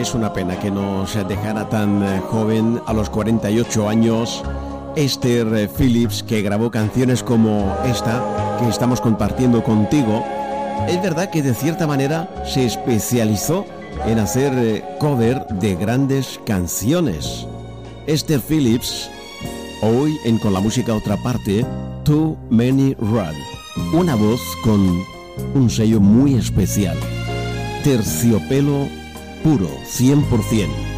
Es una pena que nos dejara tan joven, a los 48 años, Esther Phillips, que grabó canciones como esta que estamos compartiendo contigo. Es verdad que de cierta manera se especializó en hacer cover de grandes canciones. Esther Phillips, hoy en Con la Música Otra Parte, Too Many Run. Una voz con un sello muy especial. Terciopelo puro, 100%.